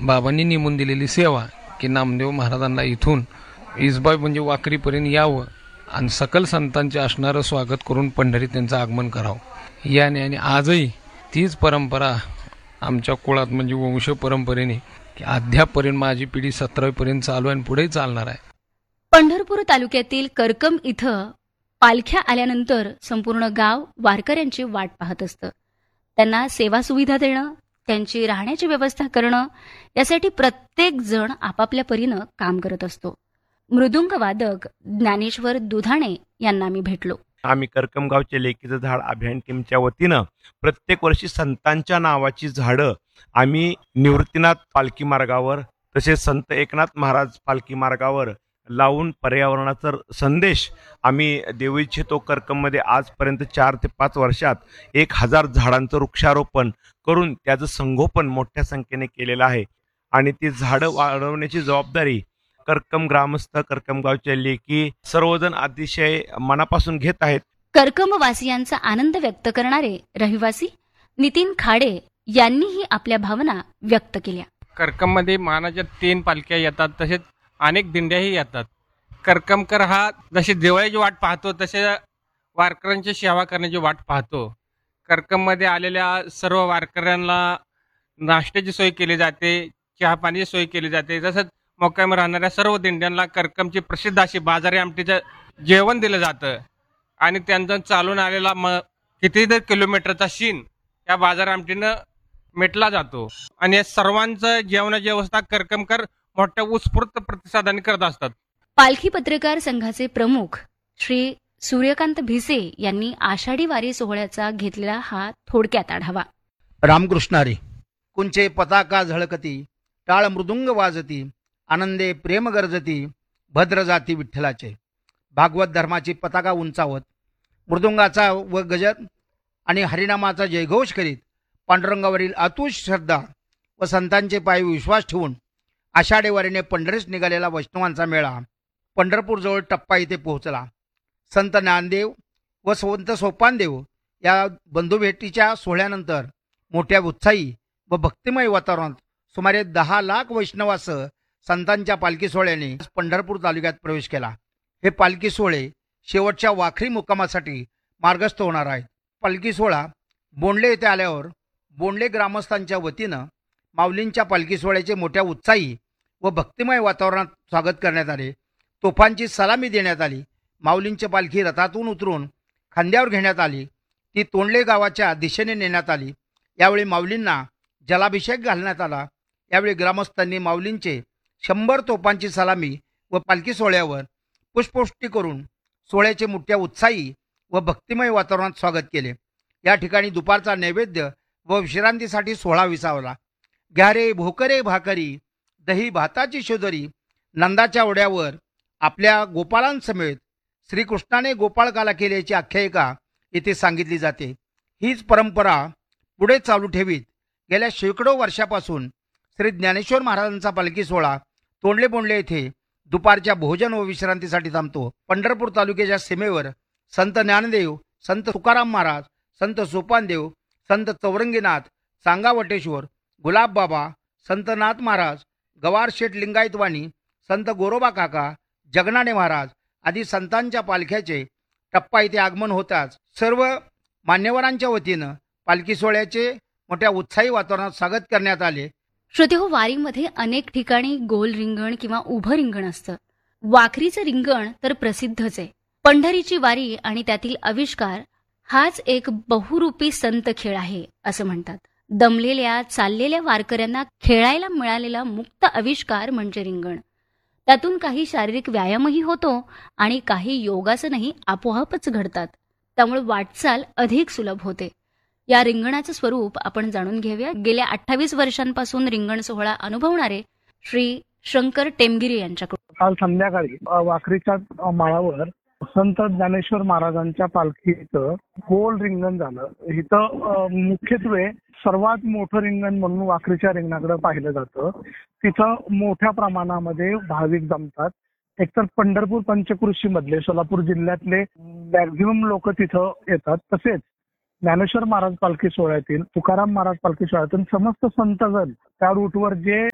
बाबांनी नेमून दिलेली सेवा की नामदेव महाराजांना इथून इसबाई म्हणजे वाकरीपर्यंत यावं आणि सकल संतांचे असणारं स्वागत करून पंढरीत त्यांचं आगमन करावं. याने आणि आजही तीच परंपरा आमच्या कुळात म्हणजे वंश परंपरेने की अद्यापपर्यंत माझी पिढी 17वीपर्यंत चालू आहे आणि पुढेही चालणार आहे. पंढरपूर तालुक्यातील करकम इथं पालख्या आल्यानंतर संपूर्ण गाव वारकऱ्यांची वाट पाहत असतं. त्यांना सेवा सुविधा देणं, त्यांची राहण्याची व्यवस्था करणं यासाठी प्रत्येक जण आपापल्या परीनं काम करत असतो. मृदुंग वादक ज्ञानेश्वर दुधाणे यांना मी भेटलो. आम्ही करकमगावचे लेकीचं झाड अभियान टीमच्या वतीनं प्रत्येक वर्षी संतांच्या नावाची झाडं आम्ही निवृत्तीनाथ पालखी मार्गावर तसेच संत एकनाथ महाराज पालखी मार्गावर लावून पर्यावरणाचा संदेश आम्ही देऊ इच्छितो. करकममध्ये आजपर्यंत 4 ते 5 वर्षात 1000 झाडांचं वृक्षारोपण करून त्याचं संगोपन मोठ्या संख्येने केलेलं आहे आणि ती झाडं वाढवण्याची जबाबदारी करकम ग्रामस्थ, करकमगावचे लेकी सर्वजण अतिशय मनापासून घेत आहेत. करकमवासियांचा आनंद व्यक्त करणारे रहिवासी नितीन खाडे यांनीही आपल्या भावना व्यक्त केल्या. करकममध्ये मानाच्या 3 पालख्या येतात, तसेच अनेक दिंड्याही येतात. करकमकर हा जशी दिवाळीची वाट पाहतो तसे वारकऱ्यांची सेवा करण्याची वाट पाहतो. करकममध्ये आलेल्या सर्व वारकऱ्यांना नाश्त्याची सोय केली जाते, चहा पाण्याची सोय केली जाते. तसंच मोक्यावर राहणाऱ्या सर्व दिंड्यांना करकमची प्रसिद्ध अशी बाजारी आमटीचं जेवण दिलं जातं आणि त्यांचा चालून आलेला कितीतरी किलोमीटरचा शीन या बाजार आमटीनं मिटला जातो आणि या सर्वांचं जेवणाची व्यवस्था करकमकर मोठ्या उत्स्फूर्त प्रतिसादाने करत असतात. पालखी पत्रकार संघाचे प्रमुख श्री सूर्यकांत भिसे यांनी आषाढी वारी सोहळ्याचा घेतलेला हा थोडक्यात आढावा. रामकृष्णारी कुंचे पताका झळकती, टाळ मृदुंग वाजती, आनंदे प्रेम गरजती, भद्र जाती विठ्ठलाचे. भागवत धर्माची पताका उंचावत मृदुंगाचा व गजर आणि हरिनामाचा जयघोष करीत पांडुरंगावरील अतुष श्रद्धा व संतांचे पायी विश्वास ठेवून आषाढी वारीने पंढरीस निघालेला वैष्णवांचा मेळा पंढरपूरजवळ टप्पा इथे पोहोचला. संत ज्ञानदेव व संत सोपानदेव या बंधुभेटीच्या सोहळ्यानंतर मोठ्या उत्साही व भक्तिमय वातावरणात सुमारे 10 लाख वैष्णवासह संतांच्या पालखी सोहळ्याने पंढरपूर तालुक्यात प्रवेश केला. हे पालखी सोहळे शेवटच्या वाखरी मुक्कामासाठी मार्गस्थ होणार आहेत. पालखी सोहळा बोंडले येथे आल्यावर बोंडले ग्रामस्थांच्या वतीनं माऊलींच्या पालखी सोहळ्याचे मोठ्या उत्साही व भक्तिमय वातावरणात स्वागत करण्यात आले. तोफांची सलामी देण्यात आली. माऊलींची पालखी रथातून उतरून खांद्यावर घेण्यात आली. ती तोंडले गावाच्या दिशेने नेण्यात आली. यावेळी माऊलींना जलाभिषेक घालण्यात आला. यावेळी ग्रामस्थांनी माऊलींचे 100 तोफांची सलामी व पालखी सोहळ्यावर पुष्पवृष्टी करून सोहळ्याचे मोठ्या उत्साही व भक्तिमय वातावरणात स्वागत केले. या ठिकाणी दुपारचा नैवेद्य व विश्रांतीसाठी सोहळा विसावला. घ्यारे भोकरे भाकरी, दही भाताची शोधरी, नंदाच्या ओढ्यावर आपल्या गोपाळांसमेत श्रीकृष्णाने गोपाळकाला केल्याची आख्यायिका येथे सांगितली जाते. हीच परंपरा पुढे चालू ठेवीत गेल्या शेकडो वर्षापासून श्री ज्ञानेश्वर महाराजांचा पालखी सोहळा तोंडले बोंडले येथे दुपारच्या भोजन व विश्रांतीसाठी थांबतो. पंढरपूर तालुक्याच्या सीमेवर संत ज्ञानदेव, संत तुकाराम महाराज, संत सोपानदेव, संत चौरंगीनाथ, सांगावटेश्वर, गुलाबबाबा, संत नाथ महाराज, गवार शेठ लिंगायतवाणी, संत गोरोबा काका, जगनाणे महाराज आदी संतांच्या पालख्याचे टप्पा इथे आगमन होताच सर्व मान्यवरांच्या वतीनं पालखी सोहळ्याचे मोठ्या उत्साही वातावरणात स्वागत करण्यात आले. श्रोतेहो, वारीमध्ये अनेक ठिकाणी गोल रिंगण किंवा उभं रिंगण असतं. वाखरीचं रिंगण तर प्रसिद्धच आहे. पंढरीची वारी आणि त्यातील आविष्कार हाच एक बहुरूपी संत खेळ आहे असं म्हणतात. दमलेल्या चाललेल्या वारकऱ्यांना खेळायला मिळालेला मुक्त आविष्कार म्हणजे रिंगण. त्यातून काही शारीरिक व्यायामही होतो आणि काही योगासनही आपोआपच घडतात. त्यामुळे वाटचाल अधिक सुलभ होते. या रिंगणाचं स्वरूप आपण जाणून घेऊया. गेल्या 28 वर्षांपासून रिंगण सोहळा अनुभवणारे श्री शंकर टेमगिरी यांच्याकडून. काल संध्याकाळी वाखरीच्या माळावर संत ज्ञानेश्वर महाराजांच्या पालखीचं गोल रिंगण झालं. इथं मुख्यत्वे सर्वात मोठं रिंगण म्हणून वाखरीच्या रिंगणाकडे पाहिलं जातं. तिथं मोठ्या प्रमाणामध्ये भाविक जमतात. एकतर पंढरपूर पंचकृषी मधले सोलापूर जिल्ह्यातले मॅक्झिमम लोक तिथं येतात. तसेच ज्ञानेश्वर महाराज पालखी सोहळ्यातील, तुकाराम महाराज पालखी सोहळ्यातील समस्त संतगण त्या रूटवर जे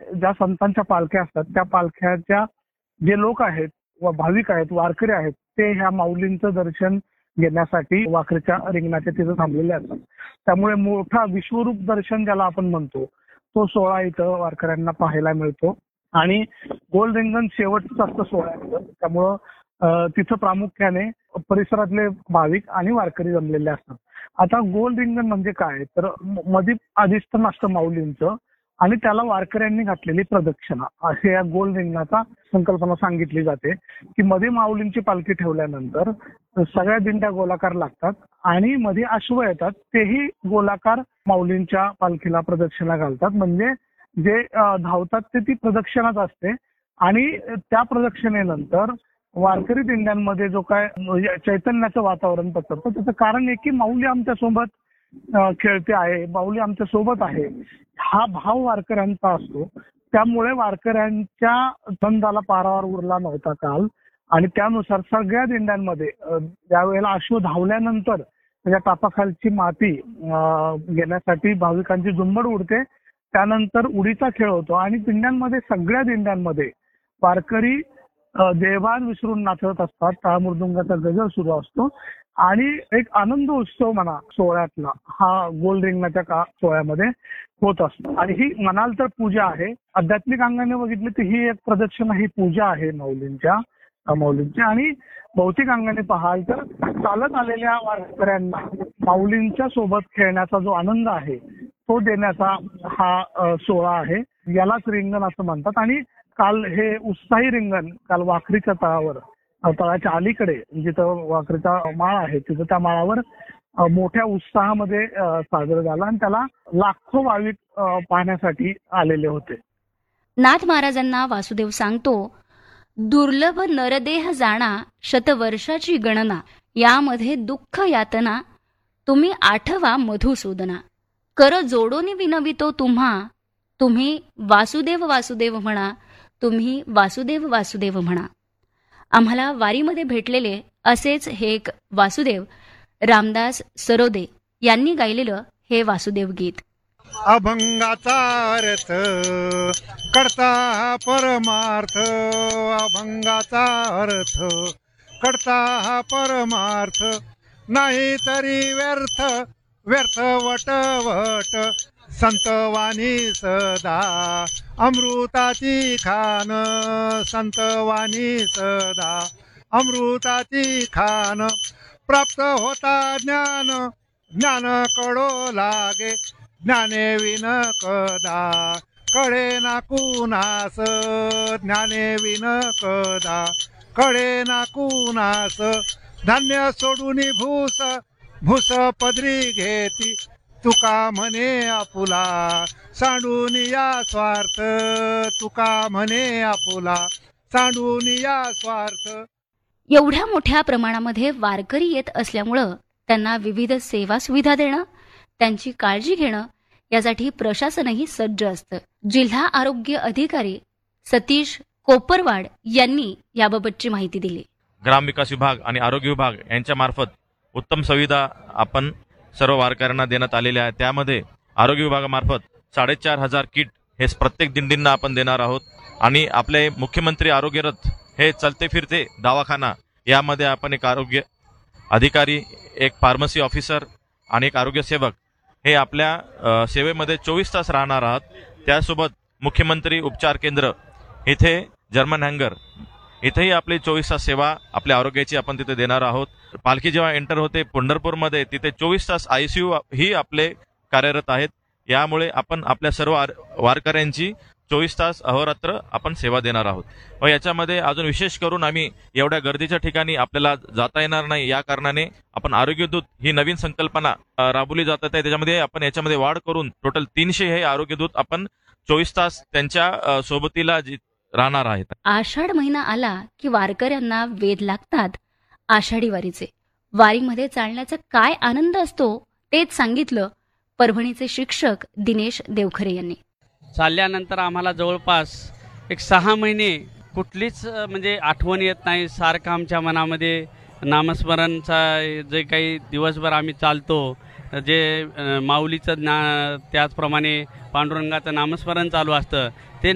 ज्या संतांच्या पालख्या असतात त्या पालख्याच्या जे लोक आहेत व भाविक आहेत, वारकरी आहेत, ते ह्या माऊलींचं दर्शन घेण्यासाठी वाखरीच्या रिंगणाच्या तिथं थांबलेले असतात. त्यामुळे मोठा विश्वरूप दर्शन ज्याला आपण म्हणतो तो सोहळा इथं वारकऱ्यांना पाहायला मिळतो. आणि गोल रिंगण शेवटचं असतं सोहळ्याचं, त्यामुळं तिथं प्रामुख्याने परिसरातले भाविक आणि वारकरी जमलेले असतात. आता गोल रिंगण म्हणजे काय, तर मध्ये अधिष्ठान असतं माऊलींचं आणि त्याला वारकऱ्यांनी घातलेली प्रदक्षिणा, असे या गोल रिंगणाचा संकल्पना सांगितली जाते. की मध्ये माऊलींची पालखी ठेवल्यानंतर सगळ्या दिंड्या गोलाकार लागतात आणि मध्ये अश्व येतात, तेही गोलाकार माऊलींच्या पालखीला प्रदक्षिणा घालतात. म्हणजे जे धावतात ते ती प्रदक्षिणाच असते. आणि त्या प्रदक्षिणेनंतर वारकरी दिंड्यांमध्ये जो काय चैतन्याचं वातावरण पसरतं, त्याचं कारण आहे की माऊली आमच्यासोबत खेळते आहे, माऊली आमच्या सोबत आहे, हा भाव वारकऱ्यांचा असतो. त्यामुळे वारकऱ्यांच्या छंदाला पारावार उरला नव्हता काल. आणि त्यानुसार सगळ्या दिंड्यांमध्ये ज्यावेळेला अश्व धावल्यानंतर त्याच्या टापाखालची माती घेण्यासाठी भाविकांची झुंबड उडते. त्यानंतर उडीचा खेळ होतो आणि दिंड्यांमध्ये सगळ्या दिंड्यांमध्ये वारकरी देवान विसरून नाचत असतात. टाळमृदुंगाचा गजर सुरू असतो आणि एक आनंद उत्सव म्हणा सोहळ्यातला हा गोल रिंगणाच्या सोहळ्यामध्ये होत असतो. आणि ही म्हणाल तर पूजा आहे. आध्यात्मिक अंगाने बघितली तर ही एक प्रदक्षिणा, ही पूजा आहे माऊलींची. आणि भौतिक अंगाने पाहाल तर चालत आलेल्या वारकऱ्यांना माऊलींच्या सोबत खेळण्याचा जो आनंद आहे तो देण्याचा हा सोहळा आहे. यालाच रिंगण असं म्हणतात. आणि काल हे उत्साही रिंगण काल वाखरीच्या तळाच्या अलीकडे जिथं वाखरीचा माळ आहे तिथं त्या माळावर मोठ्या उत्साहामध्ये साजरं झालं आणि त्याला लाखो भाविक पाहण्यासाठी आलेले होते. नाथ महाराजांना वासुदेव सांगतो, दुर्लभ नरदेह जाणा शतवर्षाची गणना, यामध्ये दुःख यातना तुम्ही आठवा मधुसूदना. कर जोडोनी विनवितो तुम्हा, तुम्ही वासुदेव वासुदेव म्हणा, तुम्ही वासुदेव वासुदेव म्हणा. आम्हाला वारीमध्ये भेटलेले असेच हे एक वासुदेव रामदास सरोदे यांनी गायलेलं हे वासुदेव गीत. अभंगाचा अर्थ करता परमार्थ, अभंगाचा अर्थ करता परमार्थ, नाही तरी व्यर्थ व्यर्थ वटवट, संतवाणी सदा अमृताची खान, संतवाणी सदा अमृताची खान. प्राप्त होता ज्ञान, ज्ञान कळो लागे, ज्ञाने विन कदा कळे ना कुणास, ज्ञाने विन कदा कळे ना कुणास. धान्य सोडून भूस, भूस पदरी घेती, तुका म्हणे आपुला सांडून या स्वार्थ, तुका म्हणे आपुला सांडून या स्वार्थ. एवढ्या मोठ्या प्रमाणामध्ये वारकरी येत असल्यामुळं त्यांना विविध सेवा सुविधा देणं, त्यांची काळजी घेणं यासाठी प्रशासनही सज्ज असतं. जिल्हा आरोग्य अधिकारी सतीश कोपरवाड यांनी याबाबतची माहिती दिली. ग्रामविकास विभाग आणि आरोग्य विभाग यांच्या मार्फत उत्तम सुविधा आपण सर्व वारकऱ्यांना देण्यात आलेल्या आहे. त्यामध्ये आरोग्य विभागामार्फत 4,500 किट हे प्रत्येक दिंडींना आपण देणार आहोत. आणि आपले मुख्यमंत्री आरोग्य रथ हे चलते फिरते दवाखाना, यामध्ये आपण एक आरोग्य अधिकारी, एक फार्मसी ऑफिसर आणि एक आरोग्य सेवक हे आपल्या सेवेमध्ये 24 तास राहणार आहात. त्यासोबत मुख्यमंत्री उपचार केंद्र इथे जर्मन हँगर इथेही आपली 24 तास सेवा आपल्या आरोग्याची आपण तिथे देणार आहोत. पालखी जेव्हा एंटर होते पंढरपूरमध्ये तिथे 24 तास ICU ही आपले कार्यरत आहेत. यामुळे आपण आपल्या सर्व वारकऱ्यांची 24 तास अहोरात्र आपण सेवा देणार आहोत. व याच्यामध्ये अजून विशेष करून आम्ही एवढ्या गर्दीच्या ठिकाणी आपल्याला जाता येणार नाही, या कारणाने आपण आरोग्यदूत ही नवीन संकल्पना राबवली जात आहे. त्याच्यामध्ये आपण याच्यामध्ये वाढ करून टोटल 300 हे आरोग्यदूत आपण 24 तास त्यांच्या सोबतीला राहणार आहेत. आषाढ महिना आला की वारकऱ्यांना वेध लागतात आषाढी वारीचे. वारीमध्ये चालण्याचा काय आनंद असतो तेच सांगितलं परभणीचे शिक्षक दिनेश देवखरे यांनी. चालल्यानंतर आम्हाला जवळपास 6 महिने कुठलीच म्हणजे आठवण येत नाही. सारखं आमच्या मनामध्ये नामस्मरणचा जे काही दिवसभर आम्ही चालतो, जे माऊलीचं त्याचप्रमाणे पांडुरंगाचं नामस्मरण चालू असतं, ते